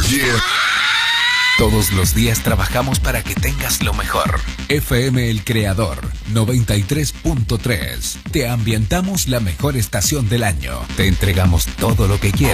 Yeah. Todos los días trabajamos para que tengas lo mejor. FM El Creador 93.3. Te ambientamos la mejor estación del año. Te entregamos todo lo que quieres.